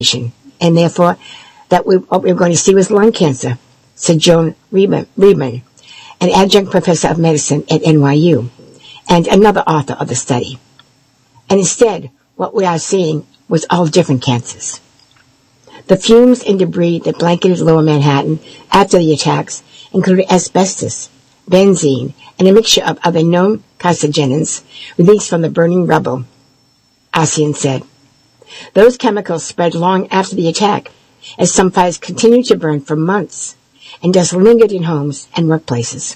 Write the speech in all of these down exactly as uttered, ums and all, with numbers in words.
and therefore that we, what we were going to see was lung cancer, said Joan Riedman, an adjunct professor of medicine at N Y U, and another author of the study. And instead, what we are seeing was all different cancers. The fumes and debris that blanketed lower Manhattan after the attacks included asbestos, benzene, and a mixture of other known carcinogens released from the burning rubble, Ossian said. Those chemicals spread long after the attack, as some fires continued to burn for months and dust lingered in homes and workplaces.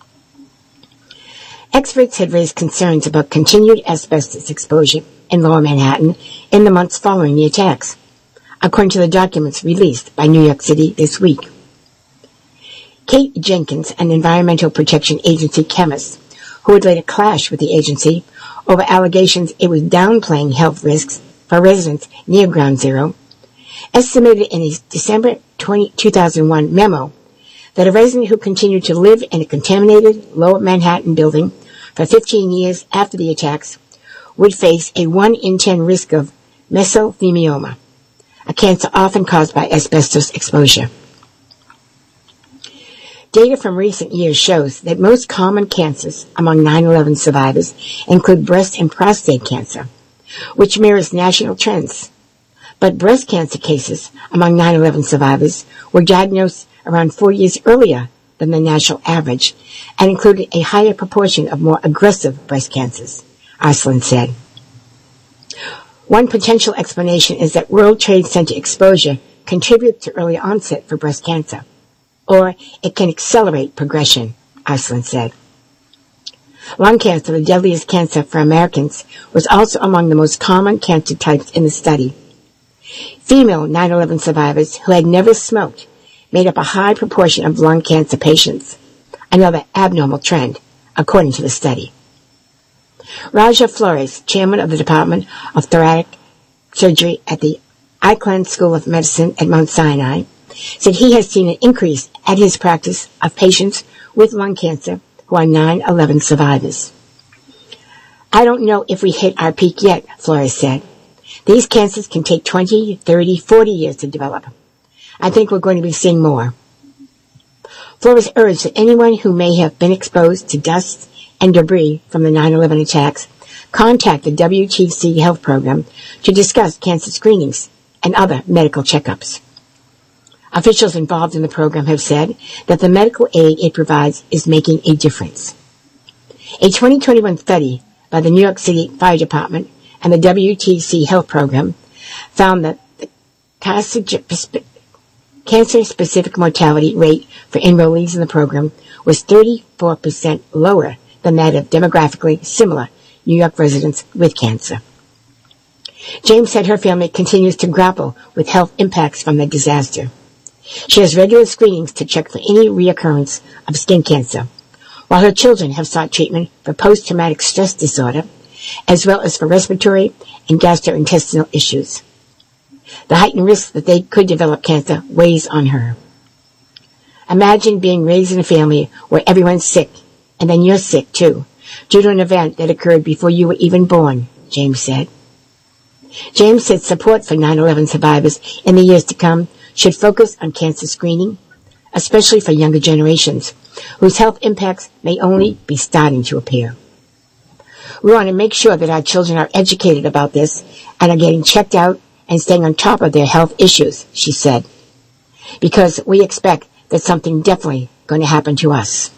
Experts had raised concerns about continued asbestos exposure in lower Manhattan in the months following the attacks, according to the documents released by New York City this week. Kate Jenkins, an Environmental Protection Agency chemist who had later clashed with the agency over allegations it was downplaying health risks for residents near Ground Zero, estimated in a December two thousand one memo that a resident who continued to live in a contaminated Lower Manhattan building for fifteen years after the attacks would face a one in ten risk of mesothelioma, a cancer often caused by asbestos exposure. Data from recent years shows that most common cancers among nine eleven survivors include breast and prostate cancer, which mirrors national trends. But breast cancer cases among nine eleven survivors were diagnosed around four years earlier than the national average and included a higher proportion of more aggressive breast cancers, Arslan said. One potential explanation is that World Trade Center exposure contributes to early onset for breast cancer, or it can accelerate progression, Arslan said. Lung cancer, the deadliest cancer for Americans, was also among the most common cancer types in the study. Female nine eleven survivors who had never smoked made up a high proportion of lung cancer patients, another abnormal trend, according to the study. Raja Flores, chairman of the Department of Thoracic Surgery at the Eichmann School of Medicine at Mount Sinai, said he has seen an increase at his practice of patients with lung cancer who are nine eleven survivors. I don't know if we hit our peak yet, Flores said. These cancers can take twenty, thirty, forty years to develop. I think we're going to be seeing more. Flores urged that anyone who may have been exposed to dust and debris from the nine eleven attacks contact the W T C health program to discuss cancer screenings and other medical checkups. Officials involved in the program have said that the medical aid it provides is making a difference. A twenty twenty-one study by the New York City Fire Department and the W T C health program found that the cancer-specific mortality rate for enrollees in the program was thirty-four percent lower than that of demographically similar New York residents with cancer. James said her family continues to grapple with health impacts from the disaster. She has regular screenings to check for any reoccurrence of skin cancer, while her children have sought treatment for post-traumatic stress disorder, as well as for respiratory and gastrointestinal issues. The heightened risk that they could develop cancer weighs on her. Imagine being raised in a family where everyone's sick, and then you're sick too, due to an event that occurred before you were even born, James said. James said support for nine eleven survivors in the years to come should focus on cancer screening, especially for younger generations, whose health impacts may only be starting to appear. We want to make sure that our children are educated about this and are getting checked out and staying on top of their health issues, she said, because we expect that something definitely going to happen to us.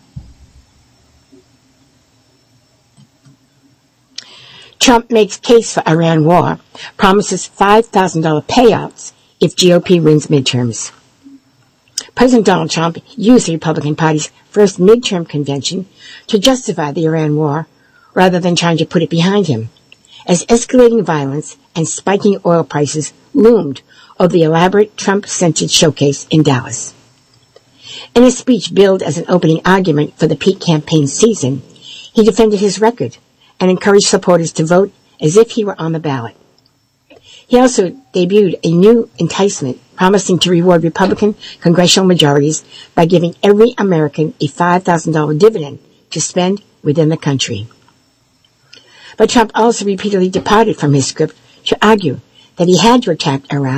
Trump makes case for Iran war, promises five thousand dollars payouts if G O P wins midterms. President Donald Trump used the Republican Party's first midterm convention to justify the Iran war rather than trying to put it behind him, as escalating violence and spiking oil prices loomed over the elaborate Trump-centered showcase in Dallas. In a speech billed as an opening argument for the peak campaign season, he defended his record and encouraged supporters to vote as if he were on the ballot. He also debuted a new enticement promising to reward Republican congressional majorities by giving every American a five thousand dollars dividend to spend within the country. But Trump also repeatedly departed from his script to argue that he had to attack Iran